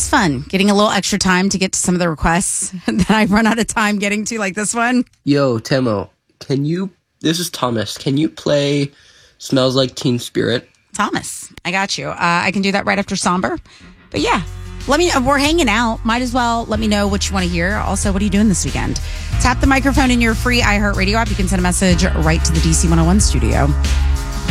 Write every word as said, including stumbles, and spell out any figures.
was fun getting a little extra time to get to some of the requests that I run out of time getting to, like this one. Yo, Temo, can you, this is Thomas, can you play Smells Like Teen Spirit? Thomas, I got you. Uh, I can do that right after Somber. But yeah, let me, we're hanging out. Might as well let me know what you want to hear. Also, what are you doing this weekend? Tap the microphone in your free iHeartRadio app. You can send a message right to the D C one oh one studio.